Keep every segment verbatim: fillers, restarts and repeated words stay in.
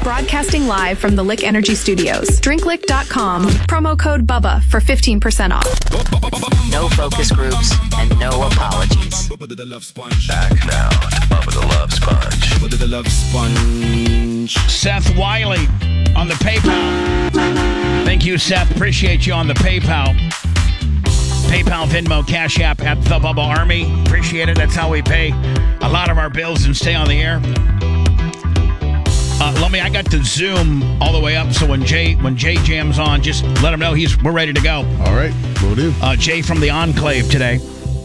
Broadcasting live from the Lick Energy Studios. drink lick dot com. Promo code BUBBA for fifteen percent off. No focus groups and no apologies. Back now to Bubba the Love Sponge. Bubba the Love Sponge. Seth Wiley on the PayPal. Thank you, Seth. Appreciate you on the PayPal. PayPal, Venmo, Cash App at the Bubba Army. Appreciate it. That's how we pay a lot of our bills and stay on the air. Uh, let me. I got the Zoom all the way up, so when Jay when Jay jams on, just let him know he's we're ready to go. All right, we'll do. Uh, Jay from the Enclave today.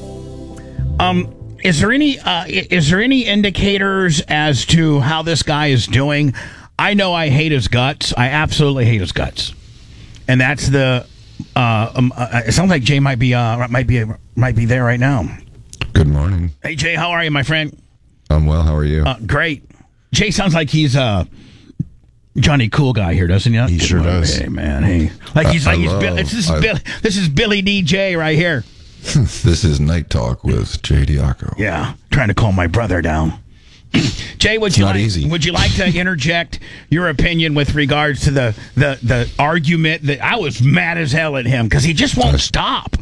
Um, is there any uh, is there any indicators as to how this guy is doing? I know I hate his guts. I absolutely hate his guts, and that's the. Uh, um, uh, it sounds like Jay might be uh, might be might be there right now. Good morning. Hey Jay, how are you, my friend? I'm well. How are you? Uh, great. Jay sounds like he's uh, Johnny Cool Guy here, doesn't he? He sure does. Hey man, hey, like he's I, like I he's love, Bill, it's, this is I, Bill, this is Billy D J right here. This is Night Talk with Jay Diaco. Yeah, trying to calm my brother down. Jay, would It's you not like, easy. would you like to interject your opinion with regards to the the, the argument that I was mad as hell at him because he just won't I- stop?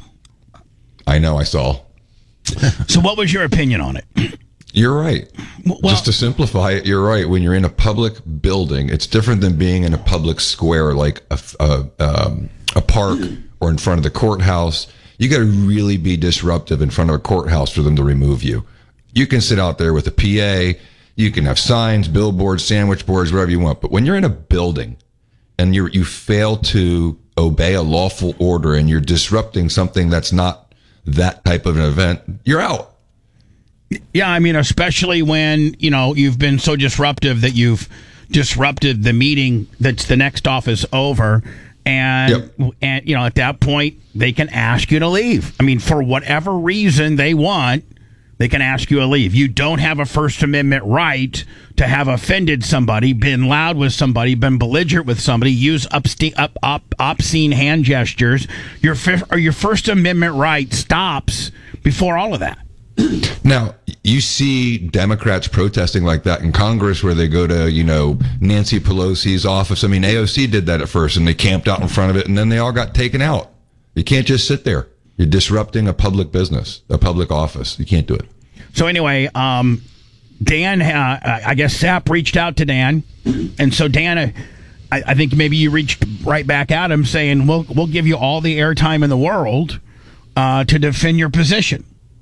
I know. I saw. So, what was your opinion on it? You're right. Well, Just to simplify it, you're right. When you're in a public building, it's different than being in a public square like a, a, um, a park or in front of the courthouse. You got to really be disruptive in front of a courthouse for them to remove you. You can sit out there with a P A. You can have signs, billboards, sandwich boards, whatever you want. But when you're in a building and you you fail to obey a lawful order and you're disrupting something that's not that type of an event, you're out. Yeah, I mean, especially when, you know, you've been so disruptive that you've disrupted the meeting that's the next office over. And, Yep. and you know, at that point, they can ask you to leave. I mean, for whatever reason they want, they can ask you to leave. You don't have a First Amendment right to have offended somebody, been loud with somebody, been belligerent with somebody, use obscene, up, up, obscene hand gestures. Your, fif- or your First Amendment right stops before all of that. Now, you see Democrats protesting like that in Congress where they go to, you know, Nancy Pelosi's office. I mean, A O C did that at first and they camped out in front of it and then they all got taken out. You can't just sit there. You're disrupting a public business, a public office. You can't do it. So anyway, um, Dan, uh, I guess Sapp reached out to Dan. And so Dan, uh, I, I think maybe you reached right back at him saying, we'll, we'll give you all the airtime in the world uh, to defend your position.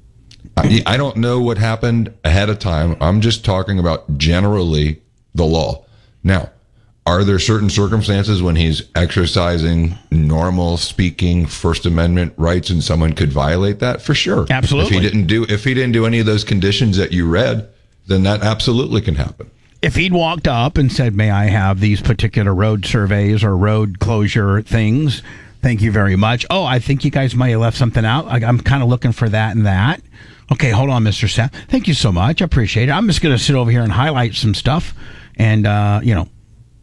I, I don't know what happened ahead of time. I'm just talking about generally the law. Now, are there certain circumstances when he's exercising normal speaking First Amendment rights and someone could violate that? For sure. Absolutely. If he didn't do if he didn't do any of those conditions that you read, then that absolutely can happen. If he'd walked up and said, may I have these particular road surveys or road closure things? Thank you very much. Oh, I think you guys might have left something out. I, I'm kind of looking for that and that. Okay, hold on, Mister Sapp. Thank you so much. I appreciate it. I'm just going to sit over here and highlight some stuff. And, uh, you know,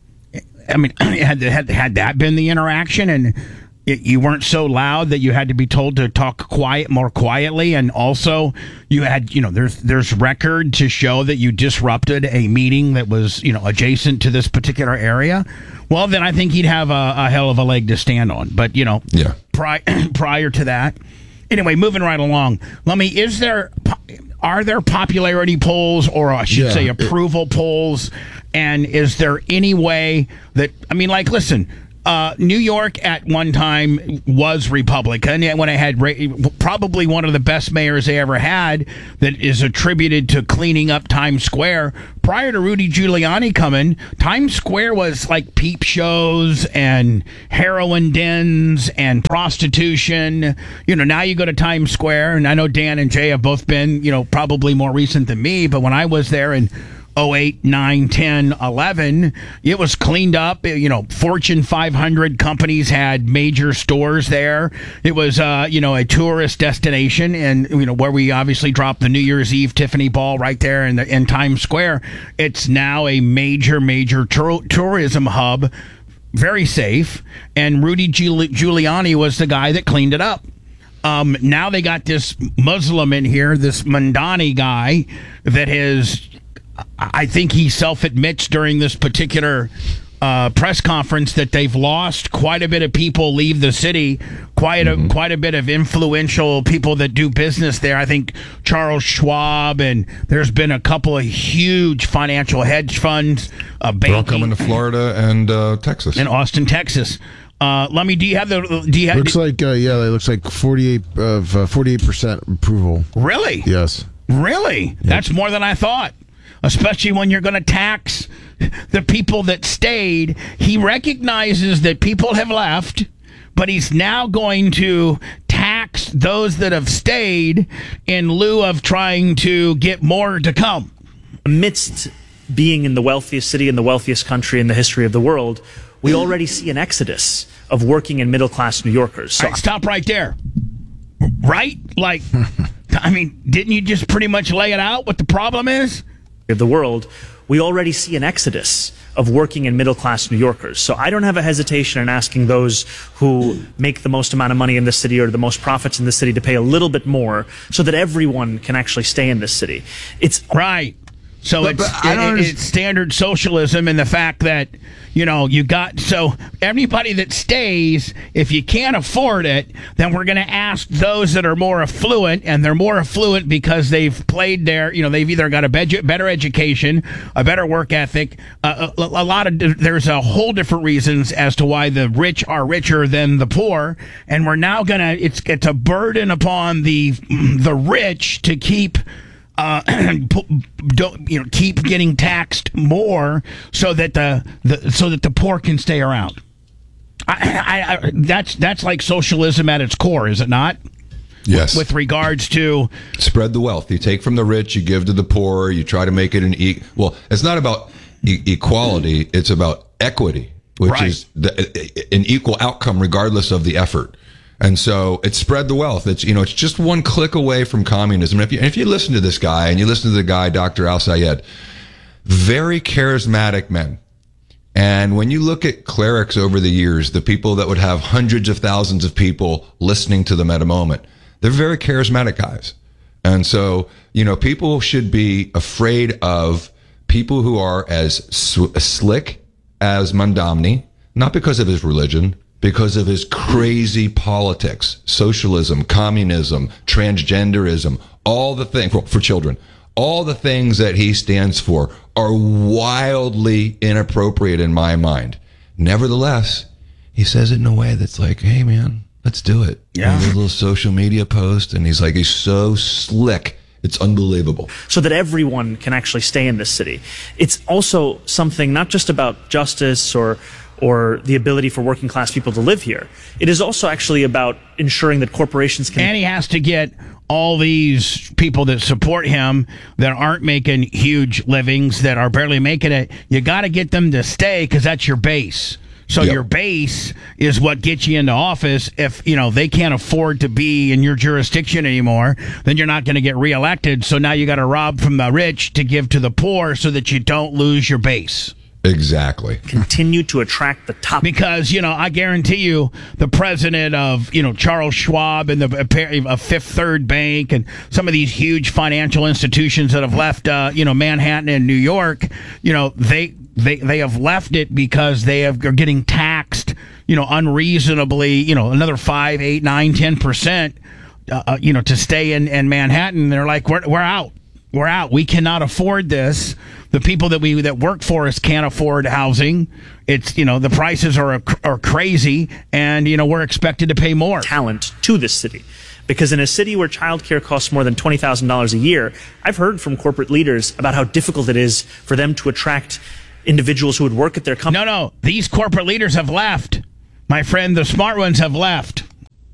I mean, had, had, had that been the interaction and it, you weren't so loud that you had to be told to talk quiet, more quietly. And also you had, you know, there's, there's record to show that you disrupted a meeting that was, you know, adjacent to this particular area. Well, then I think he'd have a, a hell of a leg to stand on. But, you know, Yeah. pri- prior to that. Anyway, moving right along. Let me, is there, are there popularity polls or I should Yeah, say it- approval polls? And is there any way that, I mean, like, listen, uh, New York at one time was Republican when it had ra- probably one of the best mayors they ever had that is attributed to cleaning up Times Square. Prior to Rudy Giuliani coming, Times Square was like peep shows and heroin dens and prostitution. You know, now you go to Times Square, and I know Dan and Jay have both been, you know, probably more recent than me, but when I was there in oh eight, nine, ten, eleven, it was cleaned up. You know, Fortune five hundred companies had major stores there. It was, uh, you know, a tourist destination, and, you know, where we obviously dropped the New Year's Eve Tiffany ball right there in, the, in Times Square. It's now a major, major tur- tourism hub, very safe, and Rudy Giul- Giuliani was the guy that cleaned it up. Um, now they got this Muslim in here, this Mandani guy that has I think he self-admits during this particular uh, press conference that they've lost quite a bit of people leave the city, quite a, mm-hmm. quite a bit of influential people that do business there. I think Charles Schwab, and there's been a couple of huge financial hedge funds. Uh, They're all coming to Florida and uh, Texas. In Austin, Texas. Uh, let me. Do you have the? Do you have? Looks like uh, yeah, it looks like forty-eight of uh, forty-eight percent approval. Really? Yes. Really? Yep. That's more than I thought. Especially when you're going to tax the people that stayed. He recognizes that people have left, but he's now going to tax those that have stayed in lieu of trying to get more to come. Amidst being in the wealthiest city in the wealthiest country in the history of the world, we already see an exodus of working and middle-class New Yorkers. So All right, stop right there. Right? Like, I mean, didn't you just pretty much lay it out what the problem is? Of the world, we already see an exodus of working and middle-class New Yorkers. So I don't have a hesitation in asking those who make the most amount of money in the city or the most profits in the city to pay a little bit more so that everyone can actually stay in this city. It's right. So But- it's, but I don't it- it's standard socialism in the fact that, you know, you got, so everybody that stays, if you can't afford it, then we're going to ask those that are more affluent, and they're more affluent because they've played their, you know, they've either got a be- better education, a better work ethic, uh, a, a lot of, there's a whole different reasons as to why the rich are richer than the poor, and we're now going to, it's, it's a burden upon the, the rich to keep Uh, don't you know? Keep getting taxed more so that the, the so that the poor can stay around. I, I, I, that's that's like socialism at its core, is it not? Yes. With regards to spread the wealth, you take from the rich, you give to the poor. You try to make it an e- well. It's not about e- equality; it's about equity, which Right. is the, an equal outcome regardless of the effort. And so it's spread the wealth. It's, you know, it's just one click away from communism. And if you, and if you listen to this guy and you listen to the guy, Doctor Al Sayed, very charismatic men. And when you look at clerics over the years, the people that would have hundreds of thousands of people listening to them at a moment, they're very charismatic guys. And so, you know, people should be afraid of people who are as sw- slick as Mondamni, not because of his religion, because of his crazy politics, socialism, communism, transgenderism, all the things, well, for children, all the things that he stands for are wildly inappropriate in my mind. Nevertheless, he says it in a way that's like, hey, man, let's do it. Yeah. And a little social media post, and he's like, he's so slick. It's unbelievable. so that everyone can actually stay in this city. It's also something not just about justice or or the ability for working class people to live here. It is also actually about ensuring that corporations can... and he has to get all these people that support him that aren't making huge livings, that are barely making it. You got to get them to stay because that's your base. So Yep. your base is what gets you into office. If, you know, they can't afford to be in your jurisdiction anymore, then you're not going to get reelected. So now you got to rob from the rich to give to the poor so that you don't lose your base. Exactly. continue to attract the top... Because, you know, I guarantee you the president of, you know, Charles Schwab and the uh, Fifth Third Bank and some of these huge financial institutions that have left, uh, you know, Manhattan and New York, you know, they they they have left it because they have, are getting taxed, you know, unreasonably, you know, another five, eight, nine, ten percent, uh, you know, to stay in, in Manhattan. They're like, we're we're out. We're out. We cannot afford this. The people that we that work for us can't afford housing. It's, you know, the prices are are crazy, and, you know, we're expected to pay more. talent to this city. Because in a city where childcare costs more than twenty thousand dollars a year, I've heard from corporate leaders about how difficult it is for them to attract individuals who would work at their company. No, no. These corporate leaders have left. My friend, the smart ones have left.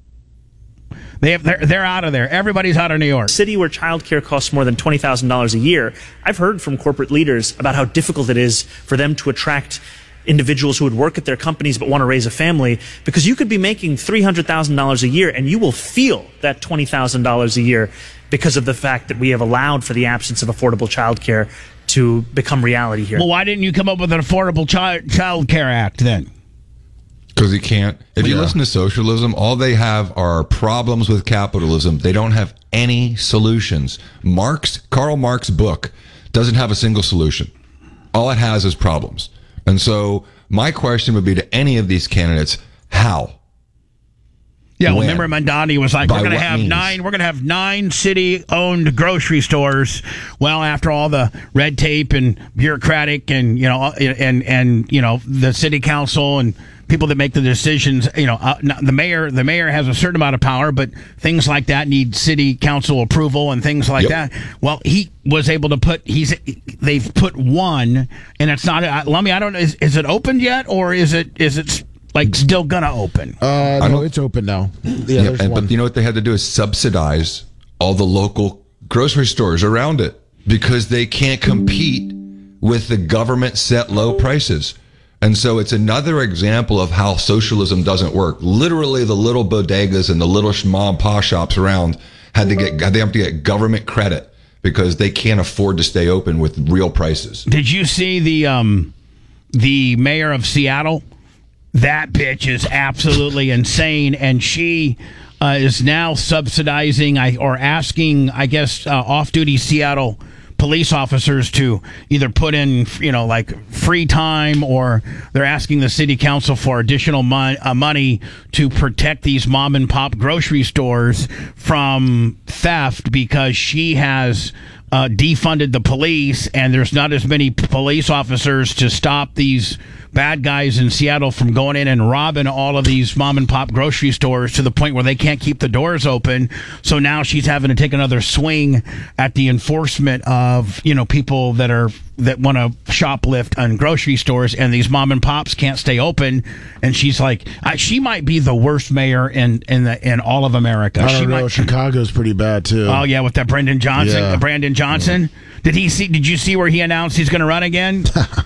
They have, they're, they're out of there. Everybody's out of New York. A city where childcare costs more than twenty thousand dollars a year, I've heard from corporate leaders about how difficult it is for them to attract individuals who would work at their companies but want to raise a family, because you could be making three hundred thousand dollars a year and you will feel that twenty thousand dollars a year because of the fact that we have allowed for the absence of affordable childcare to become reality here. Well, why didn't you come up with an Affordable Child Child Care Act then? Because he can't. If you Yeah. listen to socialism, all they have are problems with capitalism. They don't have any solutions. Marx, Karl Marx's book doesn't have a single solution. All it has is problems. And so my question would be to any of these candidates, how? Yeah, well, When? remember Mandani was like, By we're going to what have means? nine. We're going to have nine city-owned grocery stores. Well, after all the red tape and bureaucratic, and you know, and and you know, the city council and people that make the decisions. You know, uh, the mayor. The mayor has a certain amount of power, but things like that need city council approval and things like Yep. that. Well, he was able to put. He's. They've put one, and it's not. Uh, Lummy, I don't know. Is, is it opened yet, or is it? Is it? Like still gonna open? Uh, no, it's open now. Yeah, Yeah, there's and, one. but you know what they had to do is subsidize all the local grocery stores around it because they can't compete with the government set low prices. And so it's another example of how socialism doesn't work. Literally, the little bodegas and the little mom and pop shops around had to get they have to get government credit because they can't afford to stay open with real prices. Did you see the um the mayor of Seattle? That bitch is absolutely insane, and she uh, is now subsidizing I, or asking, I guess, uh, off-duty Seattle police officers to either put in, you know, like free time, or they're asking the city council for additional mon- uh, money to protect these mom and pop grocery stores from theft because she has uh, defunded the police, and there's not as many police officers to stop these bad guys in Seattle from going in and robbing all of these mom and pop grocery stores to the point where they can't keep the doors open. So now she's having to take another swing at the enforcement of, you know, people that are that want to shoplift on grocery stores, and these mom and pops can't stay open. And she's like, I, she might be the worst mayor in in the in all of America. I she don't know. might, Chicago's pretty bad too. Oh yeah, with that Brendan Johnson, Yeah. uh, Brandon Johnson. Did he see? Did you see where he announced he's going to run again?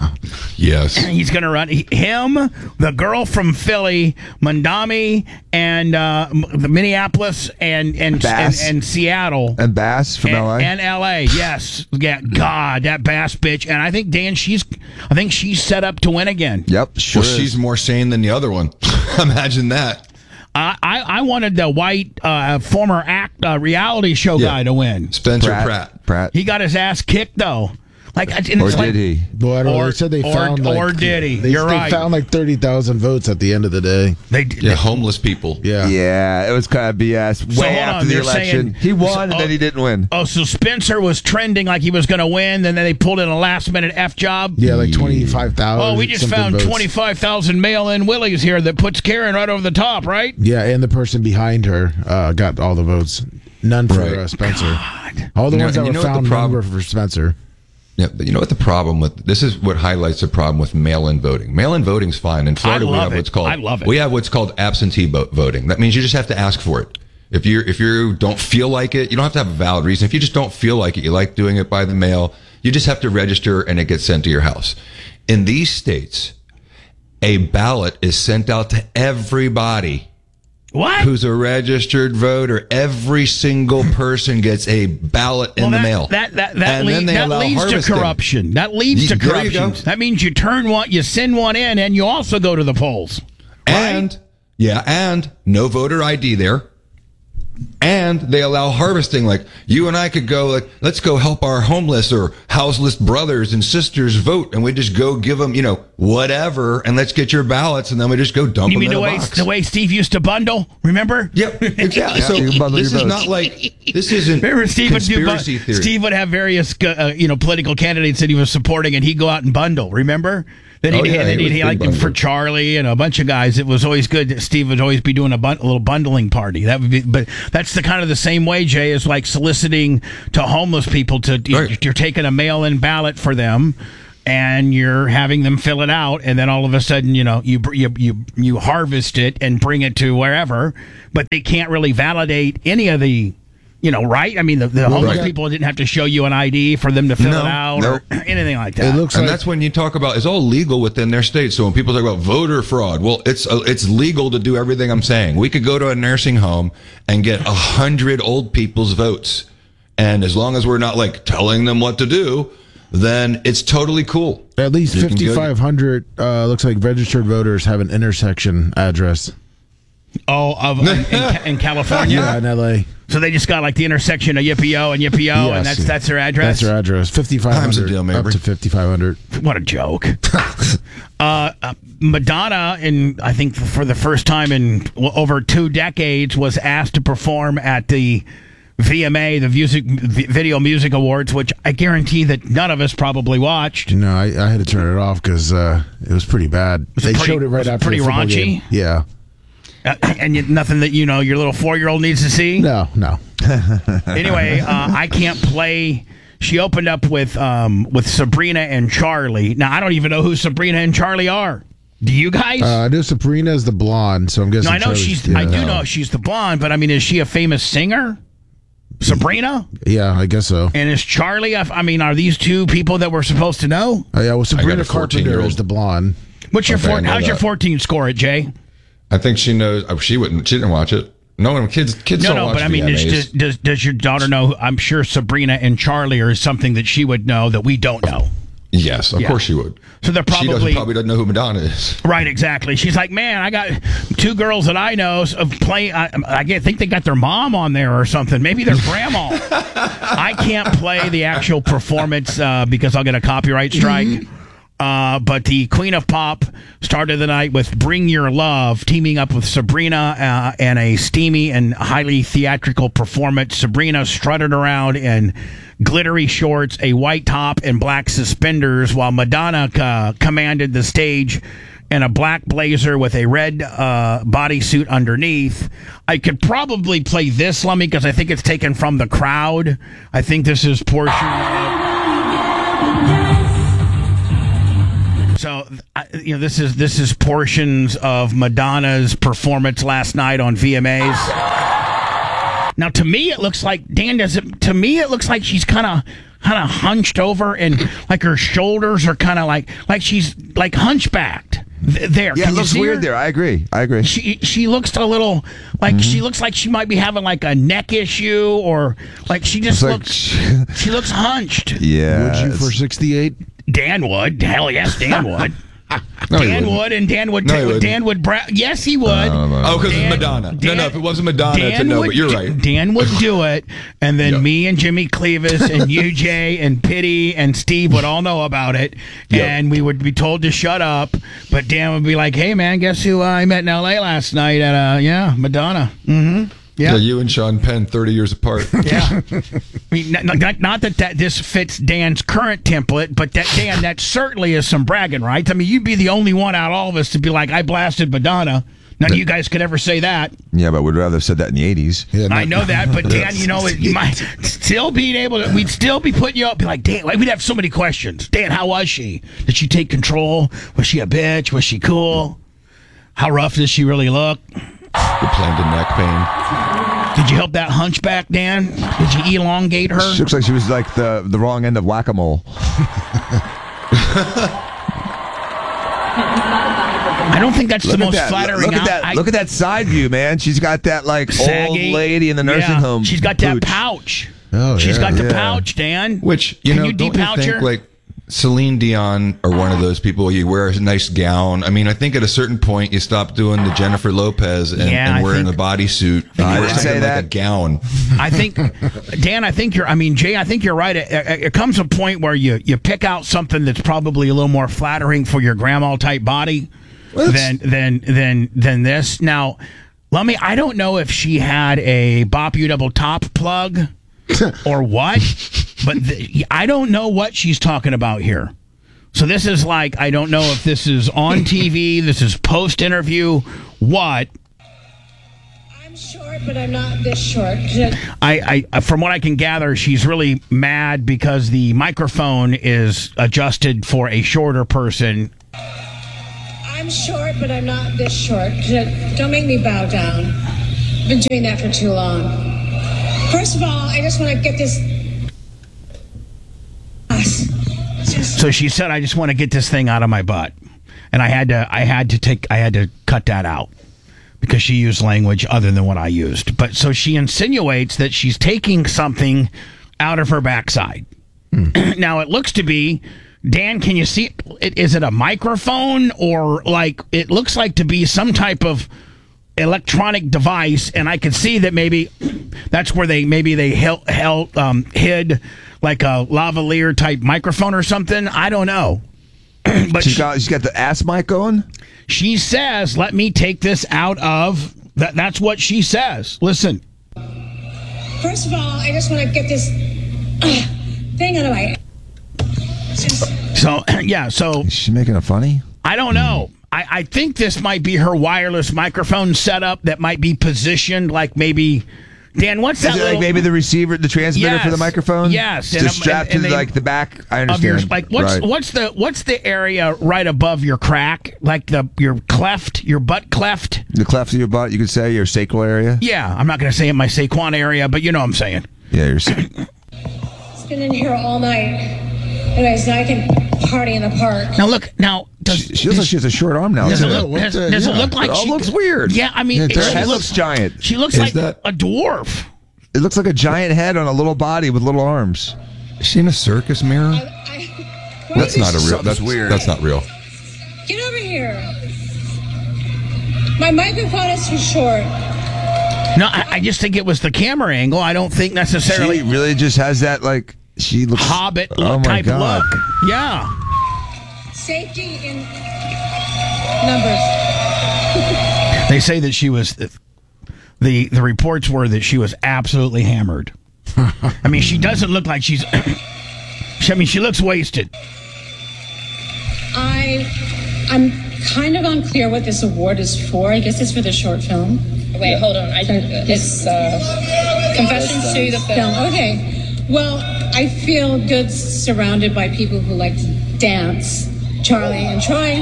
Yes. He's going to run him, the girl from Philly, Mandami, and uh, the Minneapolis, and and, and Bass. and Seattle, And Bass from and, L A. and L A. Yes, yeah. God, that Bass bitch. And I think Dan, she's, I think she's set up to win again. Yep, sure. Well, is. she's more sane than the other one. Imagine that. I I, I wanted the white uh, former act uh, reality show Yeah. guy to win. Spencer Pratt. Pratt. Pratt. He got his ass kicked though. Like, and Or it's like- did he? Boy, I don't know. Or- They said they or- found like, or did he? They, You're they right. found like thirty thousand votes at the end of the day. They, Yeah, homeless people. Yeah. Yeah, it was kind of B S. Way So, hold after on, the they're election, saying- he won so- and oh, then he didn't win. Oh, so Spencer was trending like he was going to win, and then they pulled in a last-minute F job? Yeah, like twenty-five thousand. Oh, we just found twenty-five thousand mail-in Willies here that puts Karen right over the top, right? Yeah, and the person behind her uh, got all the votes. None for Right. uh, Spencer. All the You know- ones that and you were know what found the none problem- were for Spencer. Yeah, but you know what the problem with this is? What highlights the problem with mail-in voting? Mail-in voting's fine. In Florida, I we love have it. what's called I love it. we have what's called absentee bo- voting. That means you just have to ask for it. If you if you don't feel like it, you don't have to have a valid reason. If you just don't feel like it, you like doing it by the mail, you just have to register and it gets sent to your house. In these states, a ballot is sent out to everybody What? who's a registered voter. Every single person gets a ballot in Well, the that, mail. That that that, And lead- then they that allow leads to harvesting. corruption. That leads to There you go. corruption. That means you turn one, you send one in, and you also go to the polls. And yeah, and no voter I D there. And they allow harvesting. Like you and I could go, like, let's go help our homeless or houseless brothers and sisters vote, and we just go give them, you know, whatever, and let's get your ballots, and then we just go dump You them mean in the a way box. the way Steve used to bundle? Remember? Yep, exactly. So you can bundle this your is votes. not like this isn't Remember, Steve would, do bu- conspiracy theory. Steve would have various, uh, you know, political candidates that he was supporting, and he'd go out and bundle. Remember? Then Oh, he'd, yeah, and then he he'd, was he big like bundler. for Charlie and a bunch of guys. It was always good that Steve would always be doing a, bun- a little bundling party. That would be, but that's the kind of the same way, Jay, is like soliciting to homeless people to Right. you're taking a mail-in ballot for them. And you're having them fill it out, and then all of a sudden, you know, you you you you harvest it and bring it to wherever, but they can't really validate any of the, you know, right? I mean, the, the homeless right. people didn't have to show you an I D for them to fill No, it out no. or anything like that. It looks And like that's when you talk about it's all legal within their state. So when people talk about voter fraud, well, it's uh, it's legal to do everything I'm saying. We could go to a nursing home and get a hundred old people's votes, and as long as we're not like telling them what to do, then it's totally cool. at least You can go- fifty-five hundred uh, looks like registered voters have an intersection address. Oh, of in, in, in California? Yeah, in L A. So they just got like the intersection of Yippee-O and Yippee-O, Yes. and that's that's their address? That's their address. fifty-five Times a hundred deal, up Mabry. to fifty-five hundred. What a joke. uh, uh, Madonna, in I think for the first time in well, over two decades, was asked to perform at the V M A, the music, v- Video Music Awards, which I guarantee that none of us probably watched. No, I, I had to turn it off because uh, it was pretty bad. Was it They pretty- showed it right was it after pretty the football raunchy? game. Yeah. Uh, and you, nothing that, you know, your little four-year-old needs to see? No, no. Anyway, uh, I can't play. She opened up with um, with Sabrina and Charlie. Now, I don't even know who Sabrina and Charlie are. Do you guys? Uh, I know Sabrina is the blonde, so I'm guessing. no, I know Charlie's- she's. yeah. I do know she's the blonde, but I mean, is she a famous singer? Sabrina? Yeah, I guess so. And is Charlie? I mean, are these two people that we're supposed to know? Oh, yeah, well, a Sabrina Carpenter fourteen-year-old. is the blonde. What's your Okay, four, I know how's your that. fourteen score at Jay? I think she knows. Oh, she wouldn't. She didn't watch it. No one. Kids. Kids No, don't no, watch but I mean, V M As. does, does does your daughter know? I'm sure Sabrina and Charlie are something that she would know that we don't know. Yes, of Yeah. course she would. So they're She doesn't, probably probably doesn't know who Madonna is. right. Exactly. She's like, man, I got two girls that I know of playing. I, I get- think they got their mom on there or something. Maybe their grandma. I can't play the actual performance uh, because I'll get a copyright strike. Uh, but the Queen of Pop started the night with Bring Your Love, teaming up with Sabrina uh, and a steamy and highly theatrical performance. Sabrina strutted around in glittery shorts, a white top, and black suspenders, while Madonna uh, commanded the stage in a black blazer with a red uh, bodysuit underneath. I could probably play this, Lummy, because I think it's taken from the crowd. I think this is portion of... So, I- you know, this is this is portions of Madonna's performance last night on V M As. Now, to me, it looks like Dan does it. To me, it looks like she's kind of kind of hunched over, and like her shoulders are kind of like like she's like hunchbacked. Th- There, Yeah, Can it you looks see weird her? there. I agree. I agree. She she looks a little like she looks like she might be having like a neck issue, or like she just It's like- looks she looks hunched. Yeah. Would you it's- for sixty-eight? Dan would. Hell yes, Dan would. No, he Dan wouldn't. would, and Dan would. No, he take wouldn't. Dan would. Bra- yes, he would. Oh, because it's Dan- Madonna. no, Dan- no. If it wasn't Madonna, it's a Dan no. would But you're do- right. Dan would do it, and then Yep. me and Jimmy Clevis and U J and Pitty and Steve would all know about it, Yep. and we would be told to shut up. But Dan would be like, "Hey, man, guess who uh, I met in L A last night at uh, yeah, Madonna." Mm-hmm. Yeah. Yeah. you and Sean Penn, thirty years apart. Yeah. I mean, not, not, not that, that this fits Dan's current template, but that Dan, that certainly is some bragging rights. I mean, you'd be the only one out of all of us to be like, I blasted Madonna. None of you guys could ever say that. Yeah, but we'd rather have said that in the eighties. Yeah, I know that, but Dan, you know, you might still be able to, we'd still be putting you up, be like, Dan, like, we'd have so many questions. Dan, how was she? Did she take control? Was she a bitch? Was she cool? How rough does she really look? You're playing to neck pain. Did you help that hunchback, Dan? Did you elongate her? She looks like she was like the the wrong end of whack-a-mole. I don't think that's Look the at most that. flattering. Look at out- that. I- Look at that side view, man. She's got that like saggy. old lady in the nursing Yeah, home. She's got that pooch. pouch. Oh, She's yeah. got the Yeah. pouch, Dan. Which you Can know, you don't de-pouch you think her? like Celine Dion or one of those people? You wear a nice gown. I mean, I think at a certain point you stop doing the Jennifer Lopez and, Yeah, and I wearing think- a bodysuit. I You wear didn't say something like that. a gown. I think, Dan, I think you're, I mean, Jay, I think you're right. It, it, it comes a point where you, you pick out something that's probably a little more flattering for your grandma type body than, than, than, than this. Now, let me, I don't know if she had a Bop U double top plug or what, but the, I don't know what she's talking about here. So this is like, I don't know if this is on T V, this is post interview, what. I'm short, but I'm not this short. I, I, from what I can gather, she's really mad because the microphone is adjusted for a shorter person. I'm short, but I'm not this short. Don't make me bow down. I've been doing that for too long. First of all, I just want to get this. Just So she said, "I just want to get this thing out of my butt," and I had to, I had to take, I had to cut that out because she used language other than what I used. But so she insinuates that she's taking something out of her backside. Now it looks to be, Dan, can you see? It, is it a microphone or like it looks like to be some type of electronic device, and I could see that maybe that's where they maybe they held, held um, hid like a lavalier type microphone or something. I don't know. But she's she, got she's got the ass mic going. She says, "Let me take this out of that." That's what she says. Listen. First of all, I just want to get this uh, thing out of my. So yeah, so is she making it funny? I don't know. I, I think this might be her wireless microphone setup that might be positioned like maybe. Dan, what's that? Is it little, like maybe the receiver, the transmitter yes, for the microphone? Yes, just and, strapped and, and to they, like the back. I of understand. your, like what's right. what's the what's the area right above your crack, like the your cleft, your butt cleft? The cleft of your butt, you could say, your sacral area. Yeah, I'm not going to say in my Saquon area, but you know what I'm saying. Yeah, you're. It's been in here all night. Anyways, now I can party in the park. Now look, now does She, she looks like she has a short arm now. does it doesn't look, it? does, the- does it yeah. look like It all she looks weird. Yeah, I mean, Yeah, it, her she head looks looks giant. She looks Is like that- a dwarf. It looks like a giant head on a little body with little arms. Is she in a circus mirror? I, I, why That's is not a this- real. Something's That's weird. That's not real. Get over here. My microphone is too short. No, I, I just think it was the camera angle. I don't think necessarily She really just has that like she looks Hobbit Oh my type God. look. Yeah. Safety in numbers. They say that she was the the reports were that she was absolutely hammered. I mean, she doesn't look like she's. I mean, she looks wasted. I, I'm kind of unclear what this award is for. I guess it's for the short film. Wait, hold on. I it's uh, Confessions to the Film. Film. Okay. Well, I feel good surrounded by people who like to dance. Charlie and Troy.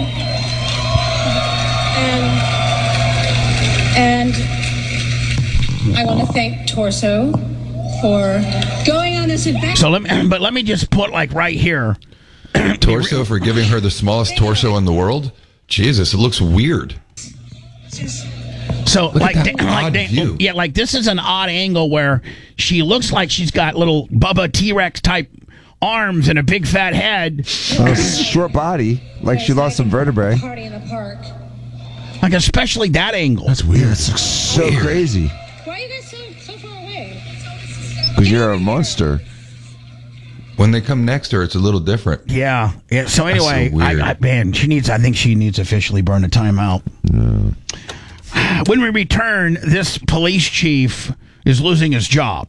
And and I want to thank Torso for going on this adventure. So let me, but let me just put like right here. Torso for giving her the smallest torso in the world. Jesus, it looks weird. So Look like, at that da- like odd da- view. yeah, like this is an odd angle where she looks like she's got little Bubba T-Rex type arms and a big fat head, a short body, like she lost some vertebrae. Party in the park. like especially that angle. That's weird. It's so crazy Why are you guys so, so far away? because you're a monster. When they come next to her, it's a little different. Yeah. Yeah. So That's so anyway, weird. I, I, man, she needs. I think she needs officially burn a timeout. When we return, this police chief is losing his job,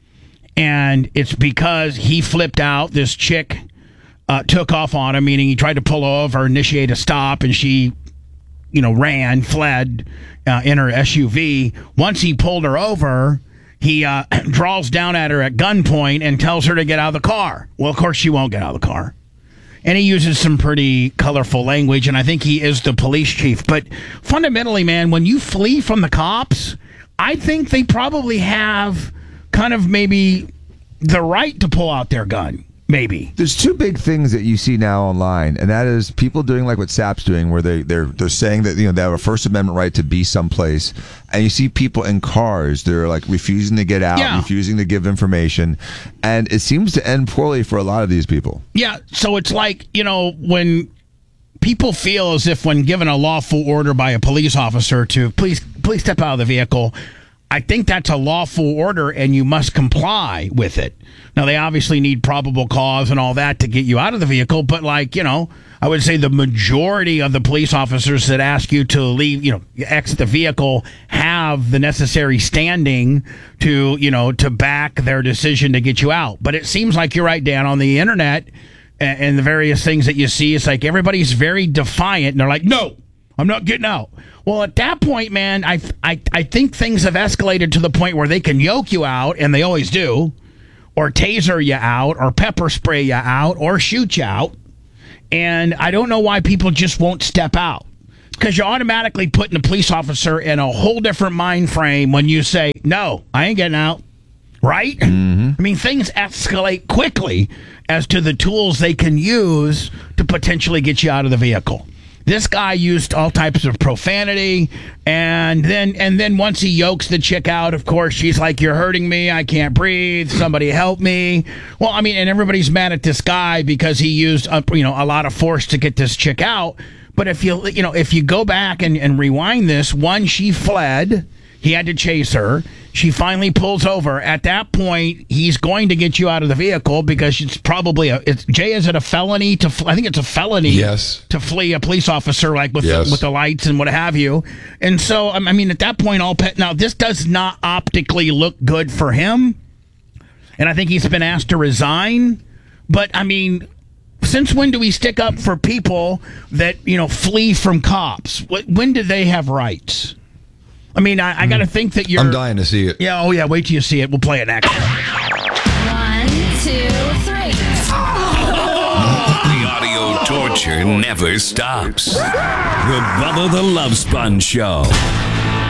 and it's because he flipped out. This chick uh, took off on him, meaning he tried to pull over, initiate a stop, and she, you know, ran, fled uh, in her S U V. Once he pulled her over, he uh, draws down at her at gunpoint and tells her to get out of the car. Well, of course, she won't get out of the car. And he uses some pretty colorful language, and I think he is the police chief. But fundamentally, man, when you flee from the cops, I think they probably have kind of maybe the right to pull out their gun. Maybe. There's two big things that you see now online, and that is people doing like what Sap's doing, where they they're they're saying that you know they have a First Amendment right to be someplace, and you see people in cars they're like refusing to get out, Yeah. refusing to give information, and it seems to end poorly for a lot of these people. Yeah, so it's like, you know, when people feel as if when given a lawful order by a police officer to please please step out of the vehicle, I think that's a lawful order and you must comply with it. Now, they obviously need probable cause and all that to get you out of the vehicle, but like, you know, I would say the majority of the police officers that ask you to leave, you know, exit the vehicle have the necessary standing to, you know, to back their decision to get you out. But it seems like you're right, Dan, on the internet and, and the various things that you see, it's like everybody's very defiant and they're like, no, I'm not getting out. Well, at that point, man, I, I, I think things have escalated to the point where they can yoke you out, and they always do, or taser you out, or pepper spray you out, or shoot you out. And I don't know why people just won't step out. Because you're automatically putting a police officer in a whole different mind frame when you say, no, I ain't getting out. Right? Mm-hmm. I mean, things escalate quickly as to the tools they can use to potentially get you out of the vehicle. This guy used all types of profanity, and then and then once he yokes the chick out, of course, she's like, "You're hurting me. I can't breathe. Somebody help me." Well, I mean, and everybody's mad at this guy because he used a, you know a lot of force to get this chick out. But if you you know if you go back and, and rewind this, one, she fled. He had to chase her. She finally pulls over. At that point, he's going to get you out of the vehicle because it's probably a. It's, Jay, is it a felony to? Fl- I think it's a felony. Yes. To flee a police officer, like with Yes. the, with the lights and what have you. And so, I mean, at that point, all pet. Now, this does not optically look good for him, and I think he's been asked to resign. But I mean, since when do we stick up for people that you know flee from cops? When do they have rights? I mean, I, I got to think that you're... I'm dying to see it. Yeah, oh yeah, wait till you see it. We'll play it next. One, two, three. The audio torture never stops. The Bubba the Love Sponge Show.